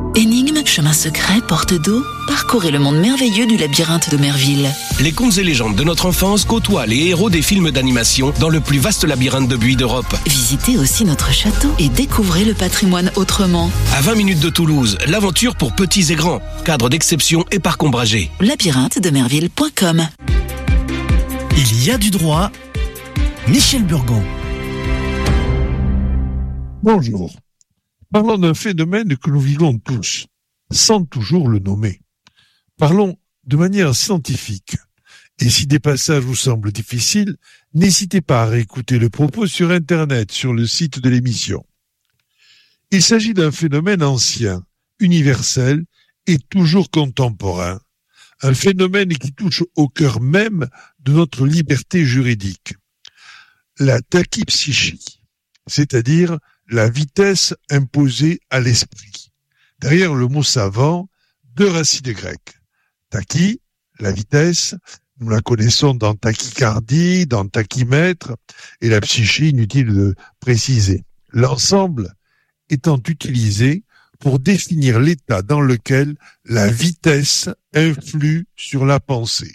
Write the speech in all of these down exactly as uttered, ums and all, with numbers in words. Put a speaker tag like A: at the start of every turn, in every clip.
A: Énigmes, chemins secrets, portes d'eau, parcourez le monde merveilleux du labyrinthe d'Omerville.
B: Les contes et légendes de notre enfance côtoient les héros des films d'animation dans le plus vaste labyrinthe de buis d'Europe.
A: Visitez aussi notre château et découvrez le patrimoine autrement.
B: À vingt minutes de Toulouse, l'aventure pour petits et grands. Cadre d'exception et parc ombragé.
A: labyrinthe demerville point com.
C: Il y a du droit. Michel Burgon.
D: Bonjour. Parlons d'un phénomène que nous vivons tous, sans toujours le nommer. Parlons de manière scientifique. Et si des passages vous semblent difficiles, n'hésitez pas à réécouter le propos sur Internet, sur le site de l'émission. Il s'agit d'un phénomène ancien, universel et toujours contemporain. Un phénomène qui touche au cœur même de notre liberté juridique. La tachypsychie, c'est-à-dire la vitesse imposée à l'esprit. Derrière le mot savant, deux racines grecques. Tachy, la vitesse, nous la connaissons dans tachycardie, dans tachymètre, et la psyché, inutile de préciser. L'ensemble étant utilisé pour définir l'état dans lequel la vitesse influe sur la pensée.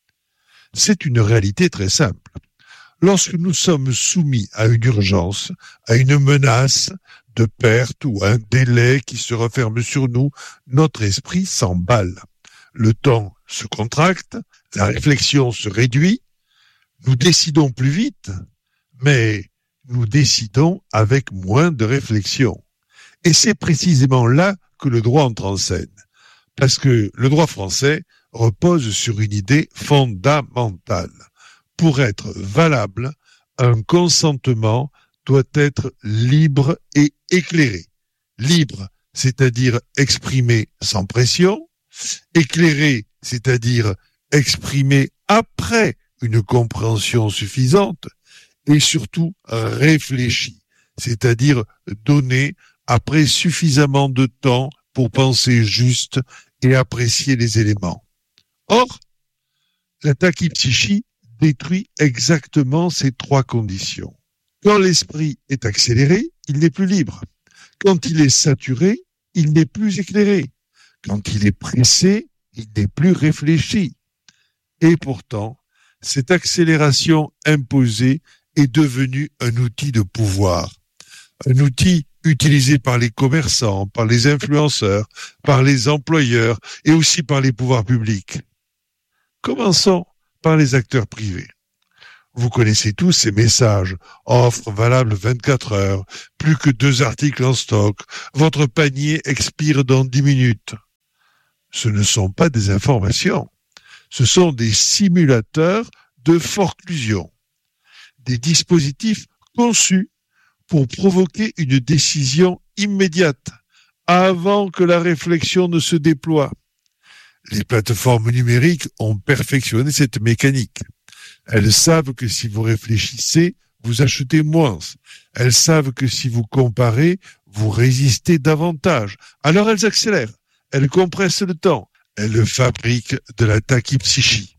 D: C'est une réalité très simple. Lorsque nous sommes soumis à une urgence, à une menace de perte ou à un délai qui se referme sur nous, notre esprit s'emballe. Le temps se contracte, la réflexion se réduit, nous décidons plus vite, mais nous décidons avec moins de réflexion. Et c'est précisément là que le droit entre en scène. Parce que le droit français repose sur une idée fondamentale. Pour être valable, un consentement doit être libre et éclairé. Libre, c'est-à-dire exprimé sans pression. Éclairé, c'est-à-dire exprimé après une compréhension suffisante. Et surtout réfléchi, c'est-à-dire donné après suffisamment de temps pour penser juste et apprécier les éléments. Or, la tachypsychie détruit exactement ces trois conditions. Quand l'esprit est accéléré, il n'est plus libre. Quand il est saturé, il n'est plus éclairé. Quand il est pressé, il n'est plus réfléchi. Et pourtant, cette accélération imposée est devenue un outil de pouvoir. Un outil utilisé par les commerçants, par les influenceurs, par les employeurs et aussi par les pouvoirs publics. Commençons par les acteurs privés. Vous connaissez tous ces messages. Offre valable vingt-quatre heures, plus que deux articles en stock, votre panier expire dans dix minutes. Ce ne sont pas des informations. Ce sont des simulateurs de forclusion. Des dispositifs conçus pour provoquer une décision immédiate, avant que la réflexion ne se déploie. Les plateformes numériques ont perfectionné cette mécanique. Elles savent que si vous réfléchissez, vous achetez moins. Elles savent que si vous comparez, vous résistez davantage. Alors elles accélèrent, elles compressent le temps, elles fabriquent de la tachypsychie.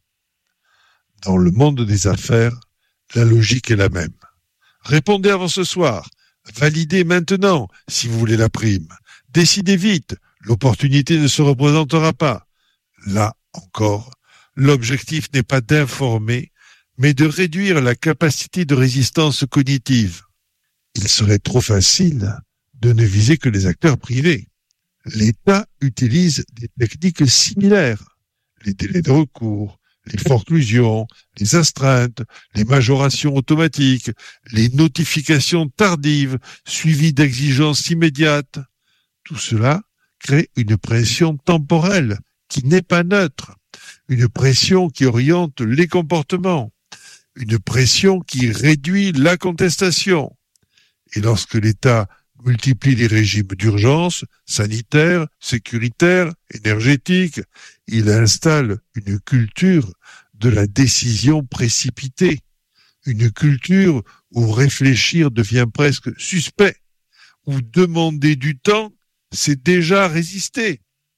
D: Dans le monde des affaires, la logique est la même. Répondez avant ce soir. Validez maintenant si vous voulez la prime. Décidez vite, l'opportunité ne se représentera pas. Là encore, l'objectif n'est pas d'informer, mais de réduire la capacité de résistance cognitive. Il serait trop facile de ne viser que les acteurs privés. L'État utilise des techniques similaires. Les délais de recours, les forclusions, les astreintes, les majorations automatiques, les notifications tardives suivies d'exigences immédiates. Tout cela crée une pression temporelle qui n'est pas neutre, une pression qui oriente les comportements, une pression qui réduit la contestation. Et lorsque l'État multiplie les régimes d'urgence, sanitaires, sécuritaires, énergétiques, il installe une culture de la décision précipitée, une culture où réfléchir devient presque suspect, où demander du temps, c'est déjà résister.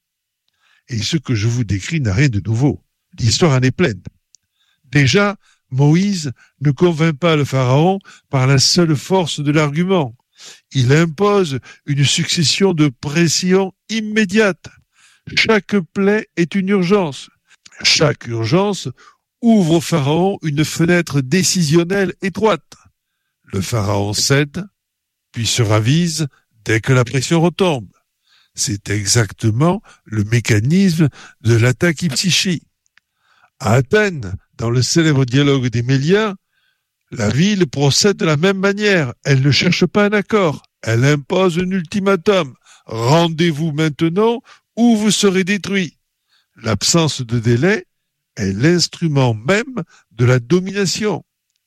D: Et ce que je vous décris n'a rien de nouveau. L'histoire en est pleine. Déjà, Moïse ne convainc pas le pharaon par la seule force de l'argument. Il impose une succession de pressions immédiates. Chaque plaie est une urgence. Chaque urgence ouvre au pharaon une fenêtre décisionnelle étroite. Le pharaon cède, puis se ravise dès que la pression retombe. C'est exactement le mécanisme de l'attakipsychie. À Athènes, dans le célèbre dialogue des Méliens, la ville procède de la même manière. Elle ne cherche pas un accord. Elle impose un ultimatum. Rendez-vous maintenant ou vous serez détruits. L'absence de délai est l'instrument même de la domination.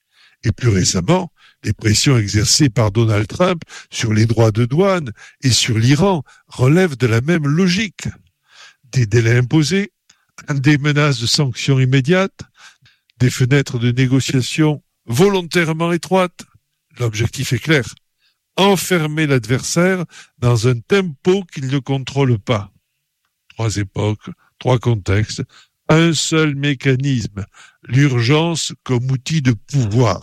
D: Et plus récemment, les pressions exercées par Donald Trump sur les droits de douane et sur l'Iran relèvent de la même logique. Des délais imposés, des menaces de sanctions immédiates, des fenêtres de négociation volontairement étroites. L'objectif est clair. Enfermer l'adversaire dans un tempo qu'il ne contrôle pas. Trois époques, trois contextes, un seul mécanisme, l'urgence comme outil de pouvoir.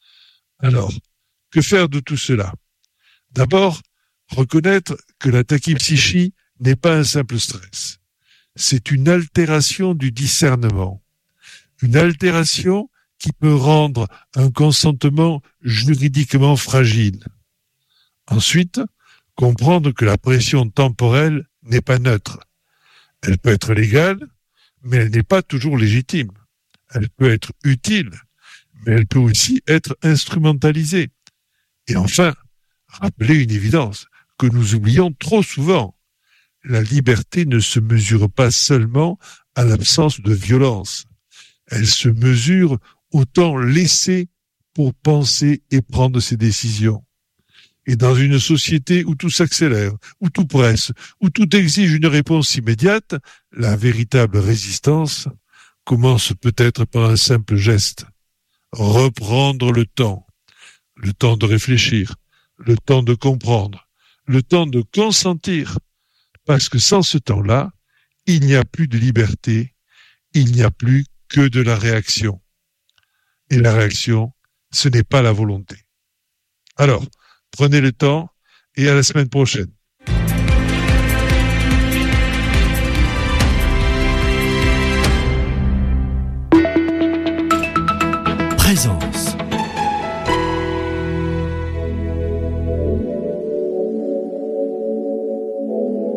D: Alors, que faire de tout cela? D'abord, reconnaître que la tachypsychie n'est pas un simple stress. C'est une altération du discernement. Une altération qui peut rendre un consentement juridiquement fragile. Ensuite, comprendre que la pression temporelle n'est pas neutre. Elle peut être légale, mais elle n'est pas toujours légitime. Elle peut être utile, mais elle peut aussi être instrumentalisée. Et enfin, rappeler une évidence que nous oublions trop souvent. La liberté ne se mesure pas seulement à l'absence de violence. Elle se mesure au temps laissé pour penser et prendre ses décisions. Et dans une société où tout s'accélère, où tout presse, où tout exige une réponse immédiate, la véritable résistance commence peut-être par un simple geste. Reprendre le temps. Le temps de réfléchir, le temps de comprendre, le temps de consentir. Parce que sans ce temps-là, il n'y a plus de liberté, il n'y a plus que de la réaction. Et la réaction, ce n'est pas la volonté. Alors, prenez le temps et à la semaine prochaine.
C: Présence.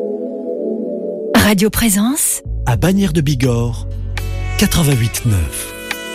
E: Radio Présence
C: À Bagnères de Bigorre, quatre-vingt-huit neuf.